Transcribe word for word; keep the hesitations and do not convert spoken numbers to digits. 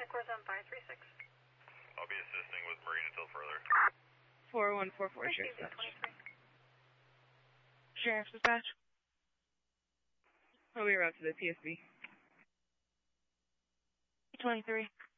Corzone five three six. I'll be assisting with Marine until further. four one four four, Sheriff's Dispatch. Sheriff's Dispatch. I'll be around to the T S B. twenty-three.